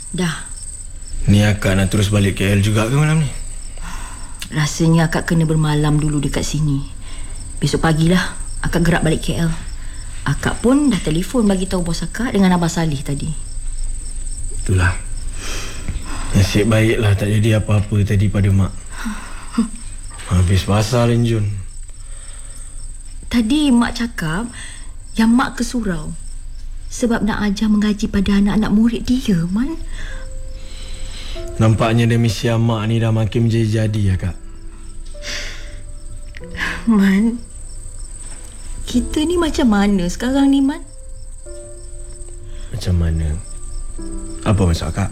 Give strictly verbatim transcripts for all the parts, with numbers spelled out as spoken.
Dah. Ni akak nak terus balik K L juga ke malam ni? Rasanya akak kena bermalam dulu dekat sini. Besok pagilah akak gerak balik K L. Akak pun dah telefon bagi tahu bos akak dengan Abah Salih tadi. Itulah. Nasib baiklah tak jadi apa-apa tadi pada mak. Habis pasal Jun. Tadi mak cakap yang mak ke surau sebab nak ajar mengaji pada anak-anak murid dia, Man. Nampaknya demisi mak ni dah makin menjadi-jadi ya, Kak. Man, kita ni macam mana sekarang ni, Man? Macam mana? Apa maksud Kak?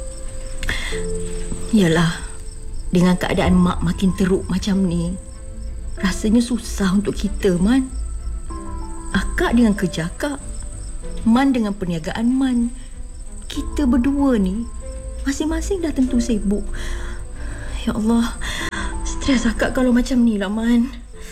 Yalah, dengan keadaan mak makin teruk macam ni, rasanya susah untuk kita, Man. Akak dengan kerja akak, Man dengan perniagaan Man. Kita berdua ni masing-masing dah tentu sibuk. Ya Allah, stres akak kalau macam ni lah, Man.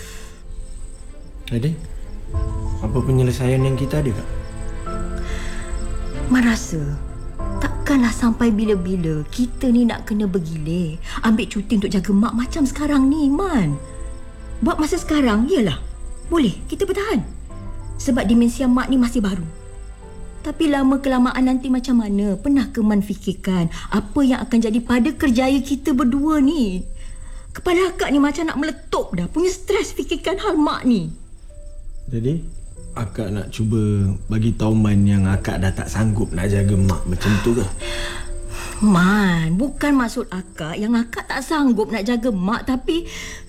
Jadi, apa penyelesaian yang kita ada, Kak? Man rasa takkanlah sampai bila-bila kita ni nak kena bergilir ambil cuti untuk jaga mak macam sekarang ni, Man. Buat masa sekarang, iyalah, boleh kita bertahan. Sebab demensia mak ni masih baru. Tapi lama-kelamaan nanti macam mana? Pernah ke Man fikirkan apa yang akan jadi pada kerjaya kita berdua ni? Kepala akak ni macam nak meletup dah. Punya stres fikirkan hal mak ni. Jadi, akak nak cuba bagi tahu Man yang akak dah tak sanggup nak jaga mak macam tu ke? Man, bukan maksud akak yang akak tak sanggup nak jaga mak, tapi...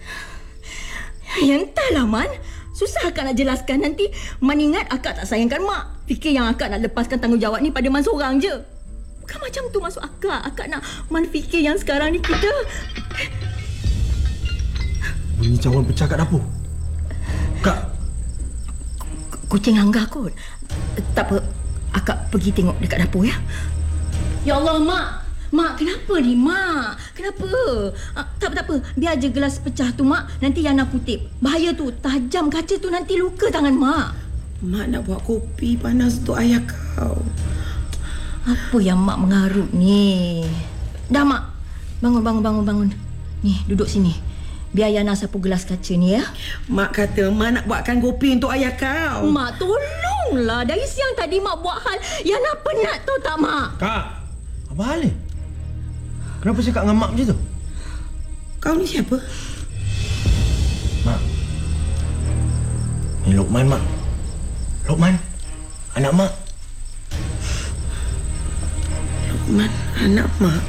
Ya entahlah, Man. Susah akak nak jelaskan. Nanti Man ingat akak tak sayangkan mak. Fikir yang akak nak lepaskan tanggungjawab ni pada Man seorang je. Bukan macam tu maksud akak. Akak nak Man fikir yang sekarang ni kita... Bunyi cawan pecah kat dapur. Kak! Kucing hanggah kot. Tak apa, akak pergi tengok dekat dapur ya. Ya Allah, Mak. Mak, kenapa ni, Mak? Kenapa? Ah, tak apa, tak apa. Biar je gelas pecah tu, Mak. Nanti Yana kutip. Bahaya tu. Tajam kaca tu, nanti luka tangan Mak. Mak nak buat kopi panas untuk ayah kau. Apa yang Mak mengarut ni? Dah, Mak. Bangun, bangun, bangun, bangun. Ni, duduk sini. Biar Yana sapu gelas kaca ni ya. Mak kata Mak nak buatkan kopi untuk ayah kau. Mak, tolonglah. Dari siang tadi Mak buat hal Yana penat, tahu tak, Mak? Kak! Apa hal ni? Kenapa cakap dengan Mak macam tu? Kau ni siapa? Mak. Ni Lokman, Mak. Lokman. Anak Mak. Lokman, anak Mak.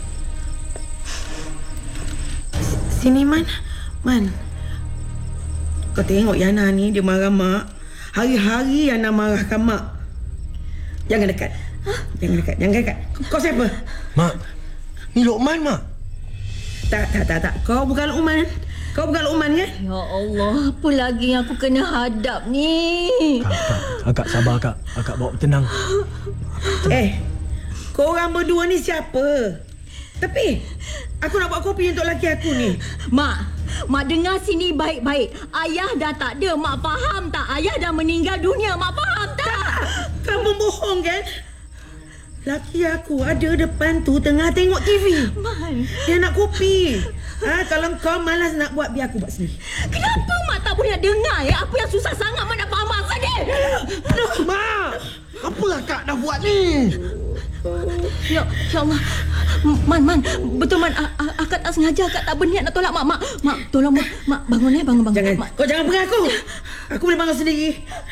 Sini, Man. Man. Kau tengok Yana ni, dia marah Mak. Hari-hari Yana marahkan Mak. Jangan dekat. Hah? Jangan dekat. Jangan dekat. Kau siapa? Mak. Ni Lokman, Mak. Tak, tak, tak, tak. Kau bukan Lokman. Kau bukan Lokman, ya? Ya Allah, apa lagi yang aku kena hadap ni? Kak, kak. Akak sabar, Kak. Akak bawa tenang. Eh, korang berdua ni siapa? Tapi aku nak buat kopi untuk laki aku ni. Mak, Mak dengar sini baik-baik. Ayah dah tak ada. Mak faham tak? Ayah dah meninggal dunia. Mak faham tak? Tak. Kamu bohong kan? Laki aku ada depan tu tengah tengok T V. Man, dia nak kopi. Ha, kalau kau malas nak buat, biar aku buat sendiri. Kenapa Mak tak boleh nak dengar ya? Apa yang susah sangat Mak nak faham Mak ni? Mak! Apalah Kak dah buat ni? Ya, ya Allah. Man, Man, betul Man. Akak tak sengaja, akak tak berniat nak tolak Mak. Mak, Mak, tolong Mak. Mak, bangun ya, bangun, bangun. Jangan, Mak. kau jangan pegang aku. Aku boleh bangun sendiri.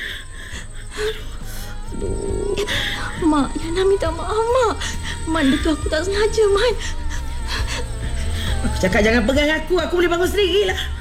Aduh. Mak, Yana minta maaf, Mak. Man, betul aku tak sengaja, Man. Aku cakap jangan pegang aku. Aku boleh bangun sendiri lah.